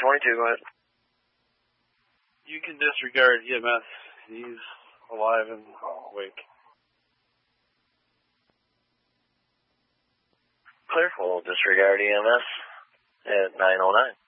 22, go ahead. You can disregard EMS. He's alive and awake. Clear. We'll disregard EMS at 909.